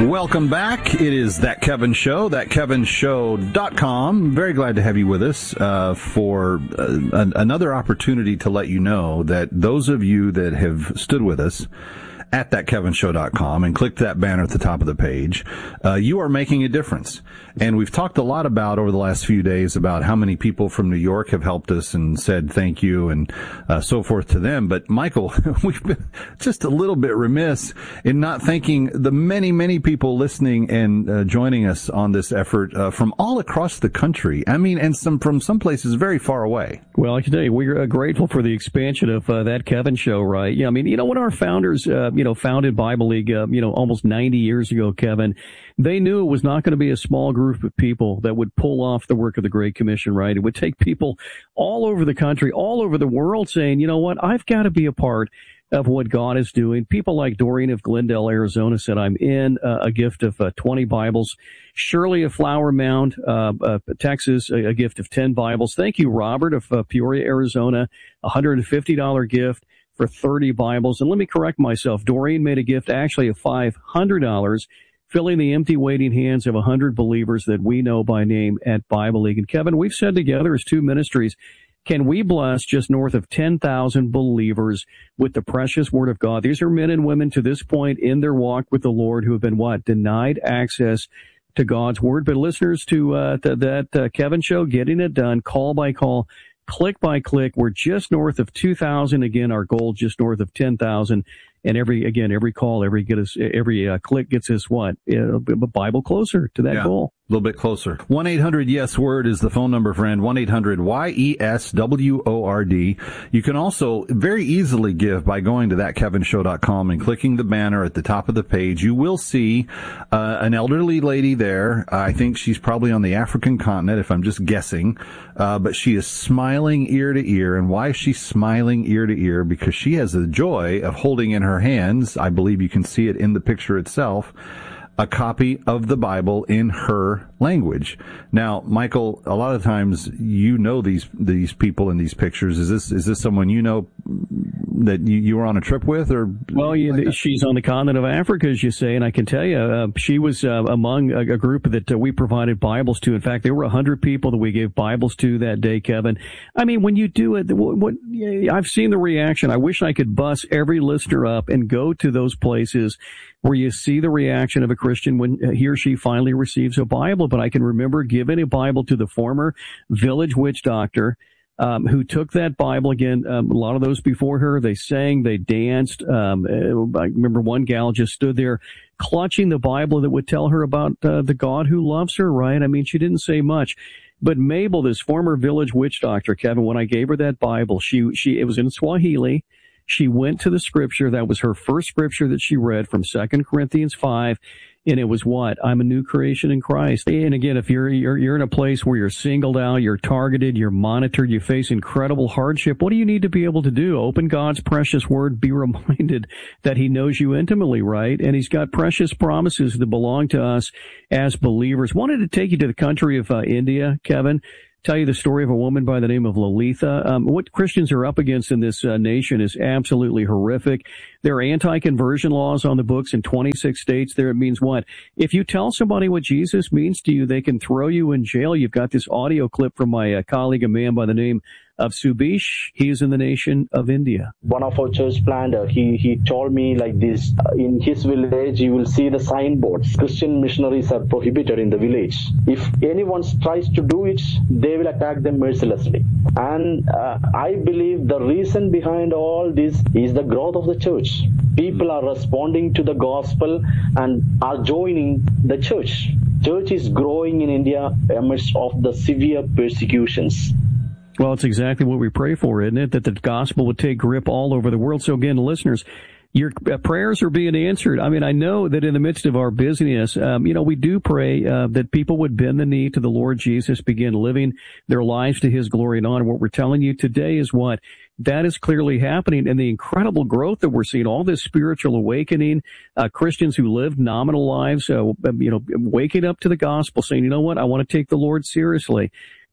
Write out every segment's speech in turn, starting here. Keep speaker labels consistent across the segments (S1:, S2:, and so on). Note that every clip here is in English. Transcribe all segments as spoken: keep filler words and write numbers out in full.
S1: Welcome back. It is That Kevin Show, that kevin show dot com. Very glad to have you with us uh, for uh, an, another opportunity to let you know that those of you that have stood with us at that kevin show dot com and clicked that banner at the top of the page, uh, you are making a difference. And we've talked a lot about over the last few days about how many people from New York have helped us and said thank you and uh, so forth to them. But Michael, we've been just a little bit remiss in not thanking the many, many people listening and uh, joining us on this effort uh, from all across the country. I mean, and some from some places very far away.
S2: Well, I can tell you, we're uh, grateful for the expansion of uh, That Kevin Show, right? Yeah, I mean, you know, when our founders, uh, you know, founded Bible League, uh, you know, almost ninety years ago, Kevin, they knew it was not going to be a small group of people that would pull off the work of the Great Commission, right? It would take people all over the country, all over the world saying, you know what, I've got to be a part of what God is doing. People like Doreen of Glendale, Arizona said, I'm in, uh, a gift of uh, twenty Bibles. Shirley of Flower Mound, uh, uh, Texas, a, a gift of ten Bibles. Thank you, Robert of uh, Peoria, Arizona, a one hundred fifty dollars gift for thirty Bibles. And let me correct myself. Doreen made a gift actually of five hundred dollars, filling the empty waiting hands of one hundred believers that we know by name at Bible League. And Kevin, we've said together as two ministries, can we bless just north of ten thousand believers with the precious Word of God? These are men and women to this point in their walk with the Lord who have been what? Denied access to God's Word. But listeners to uh, th- that uh, Kevin Show, getting it done, call by call, click by click. We're just north of two thousand. Again, our goal just north of ten thousand. And every, again, every call, every get us, every uh, click gets us what? A Bible closer to that
S1: yeah,
S2: goal.
S1: A little bit closer. one eight hundred yes word is the phone number, friend. one eight hundred Y E S W O R D. You can also very easily give by going to that kevin show dot com and clicking the banner at the top of the page. You will see uh, an elderly lady there. I think she's probably on the African continent, if I'm just guessing. Uh, but she is smiling ear to ear. And why is she smiling ear to ear? Because she has the joy of holding in her hands, I believe you can see it in the picture itself, a copy of the Bible in her language. Now, Michael, a lot of times you know these these people in these pictures. Is this is this someone you know that you, you were on a trip with, or?
S2: Well, you, like she's on the continent of Africa, as you say, and I can tell you, uh, she was uh, among a, a group that uh, we provided Bibles to. In fact, there were a hundred people that we gave Bibles to that day, Kevin. I mean, when you do it, what, what I've seen the reaction. I wish I could bus every listener up and go to those places where you see the reaction of a Christian when he or she finally receives a Bible. But I can remember giving a Bible to the former village witch doctor, um, who took that Bible again. Um, a lot of those before her, they sang, they danced. Um, I remember one gal just stood there clutching the Bible that would tell her about uh, the God who loves her, right? I mean, she didn't say much. But Mabel, this former village witch doctor, Kevin, when I gave her that Bible, she, she, it was in Swahili. She went to the scripture. That was her first scripture that she read from Second Corinthians five. And it was what? I'm a new creation in Christ. And again, if you're, you're, you're in a place where you're singled out, you're targeted, you're monitored, you face incredible hardship, what do you need to be able to do? Open God's precious Word, be reminded that He knows you intimately, right? And He's got precious promises that belong to us as believers. Wanted to take you to the country of uh, India, Kevin. Tell you the story of a woman by the name of Lalitha. Um, what Christians are up against in this uh, nation is absolutely horrific. There are anti-conversion laws on the books in twenty-six states. There it means what? If you tell somebody what Jesus means to you, they can throw you in jail. You've got this audio clip from my uh, colleague, a man by the name of Subish. He is in the nation of India.
S3: One of our church planter, he, he told me like this, in his village you will see the signboards. Christian missionaries are prohibited in the village. If anyone tries to do it, they will attack them mercilessly. And uh, I believe the reason behind all this is the growth of the church. People are responding to the gospel and are joining the church. Church is growing in India amidst of the severe persecutions.
S2: Well, it's exactly what we pray for, isn't it? That the gospel would take grip all over the world. So again, listeners, your prayers are being answered. I mean, I know that in the midst of our busyness, um, you know, we do pray uh, that people would bend the knee to the Lord Jesus, begin living their lives to His glory and honor. What we're telling you today is what? That is clearly happening, and the incredible growth that we're seeing, all this spiritual awakening, uh, Christians who live nominal lives, uh, you know, waking up to the gospel, saying, you know what, I want to take the Lord seriously.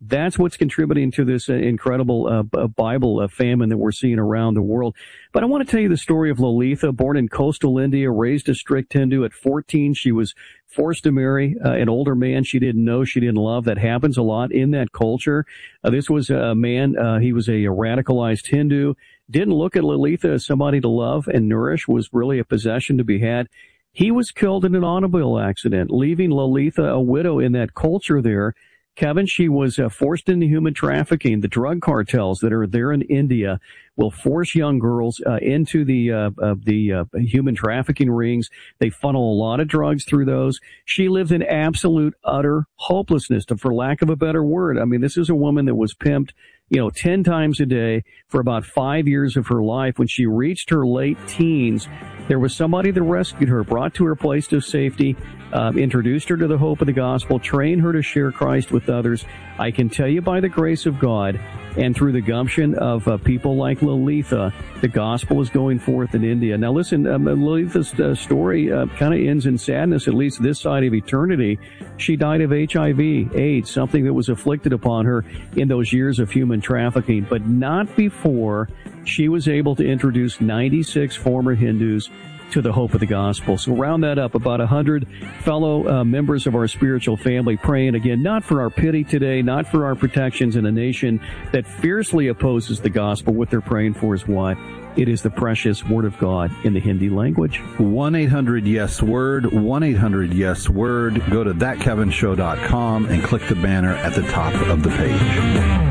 S2: That's what's contributing to this uh, incredible uh, Bible uh, famine that we're seeing around the world. But I want to tell you the story of Lolitha, born in coastal India, raised a strict Hindu. At fourteen, she was forced to marry uh, an older man she didn't know, she didn't love. That happens a lot in that culture. Uh, this was a man, uh, he was a radicalized Hindu, didn't look at Lolitha as somebody to love and nourish, was really a possession to be had. He was killed in an automobile accident, leaving Lolitha a widow in that culture there. Kevin, she was uh, forced into human trafficking. The drug cartels that are there in India will force young girls uh, into the uh, uh, the uh, human trafficking rings. They funnel a lot of drugs through those. She lived in absolute, utter hopelessness, to, for lack of a better word. I mean, this is a woman that was pimped, you know, ten times a day for about five years of her life. When she reached her late teens, there was somebody that rescued her, brought to her place of safety, um, introduced her to the hope of the gospel, trained her to share Christ with others. I can tell you by the grace of God and through the gumption of uh, people like Lolitha, the gospel is going forth in India. Now listen, um, Lolitha's uh, story uh, kind of ends in sadness, at least this side of eternity. She died of H I V, AIDS, something that was afflicted upon her in those years of human trafficking, but not before she was able to introduce ninety-six former Hindus to the hope of the gospel. So round that up, about one hundred fellow uh, members of our spiritual family praying, again, not for our pity today, not for our protections in a nation that fiercely opposes the gospel. What they're praying for is what? It is the precious Word of God in the Hindi language.
S1: one eight hundred yes word, one eight hundred yes word. Go to that kevin show dot com and click the banner at the top of the page.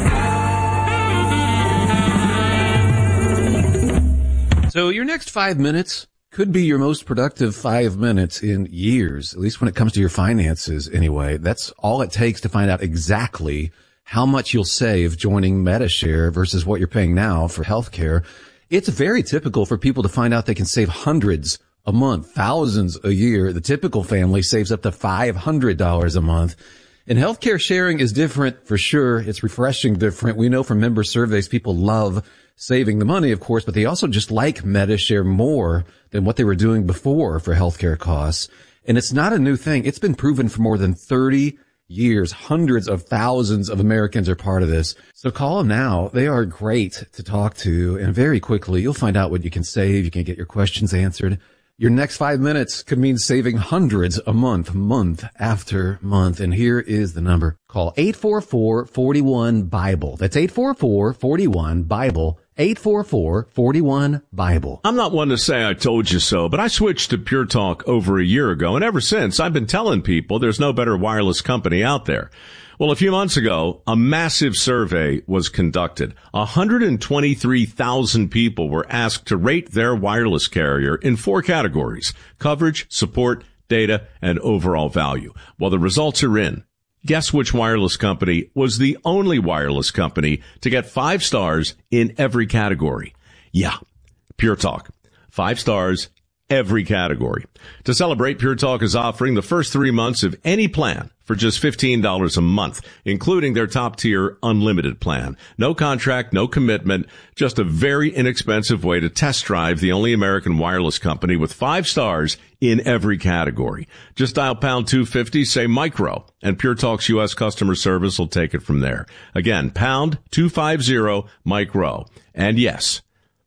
S4: So your next five minutes could be your most productive five minutes in years, at least when it comes to your finances anyway. That's all it takes to find out exactly how much you'll save joining Medi-Share versus what you're paying now for healthcare. It's very typical for people to find out they can save hundreds a month, thousands a year. The typical family saves up to five hundred dollars a month. And healthcare sharing is different for sure. It's refreshing different. We know from member surveys people love saving the money, of course, but they also just like Medi-Share more than what they were doing before for healthcare costs. And it's not a new thing. It's been proven for more than thirty years. Hundreds of thousands of Americans are part of this. So call them now. They are great to talk to. And very quickly, you'll find out what you can save. You can get your questions answered. Your next five minutes could mean saving hundreds a month, month after month. And here is the number. Call eight four four, four one, BIBLE. That's eight four four, four one, BIBLE. eight four four, four one, BIBLE.
S5: I'm not one to say I told you so, but I switched to Pure Talk over a year ago, and ever since I've been telling people there's no better wireless company out there. Well, a few months ago, a massive survey was conducted. one hundred twenty-three thousand people were asked to rate their wireless carrier in four categories: coverage, support, data, and overall value. Well, the results are in. Guess which wireless company was the only wireless company to get five stars in every category? Yeah, Pure Talk. Five stars, every category. To celebrate, Pure Talk is offering the first three months of any plan for just fifteen dollars a month, including their top-tier unlimited plan. No contract, no commitment, just a very inexpensive way to test drive the only American wireless company with five stars in every category. Just dial pound two fifty, say micro, and Pure Talk's U S customer service will take it from there. Again, pound two fifty, micro. And yes,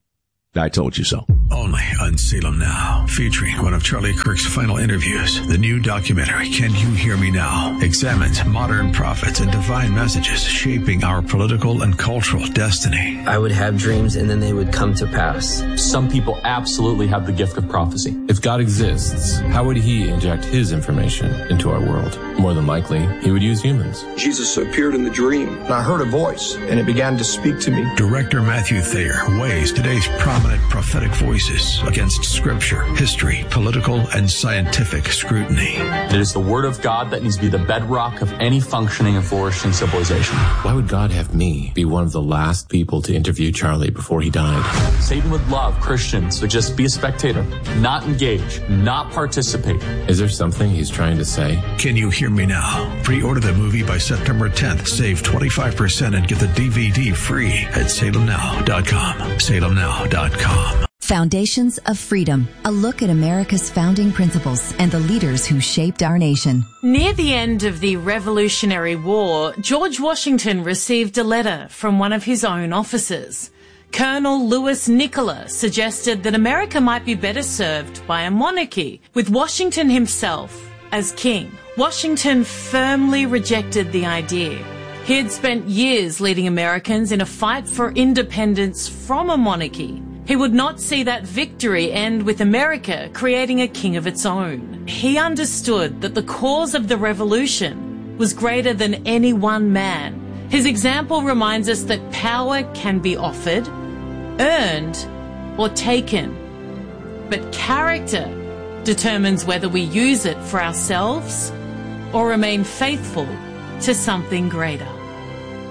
S5: I told you so.
S6: Only on Salem Now, featuring one of Charlie Kirk's final interviews. The new documentary, Can You Hear Me Now?, examines modern prophets and divine messages shaping our political and cultural destiny.
S7: I would have dreams and then they would come to pass.
S8: Some people absolutely have the gift of prophecy. If God exists, how would he inject his information into our world? More than likely, he would use humans.
S9: Jesus appeared in the dream, and I heard a voice, and it began to speak to me.
S6: Director Matthew Thayer weighs today's prominent prophetic voices against scripture, history, political, and scientific scrutiny.
S8: It is the word of God that needs to be the bedrock of any functioning and flourishing civilization. Why would God have me be one of the last people to interview Charlie before he died? Satan would love Christians to just be a spectator, not engage, not participate. Is there something he's trying to say?
S6: Can You Hear Me Now? Pre-order the movie by September tenth. Save twenty-five percent and get the D V D free at salem now dot com. salem now dot com.
S10: Foundations of Freedom, a look at America's founding principles and the leaders who shaped our nation.
S11: Near the end of the Revolutionary War, George Washington received a letter from one of his own officers. Colonel Louis Nicola suggested that America might be better served by a monarchy, with Washington himself as king. Washington firmly rejected the idea. He had spent years leading Americans in a fight for independence from a monarchy. He would not see that victory end with America creating a king of its own. He understood that the cause of the revolution was greater than any one man. His example reminds us that power can be offered, earned, or taken. But character determines whether we use it for ourselves or remain faithful to something greater.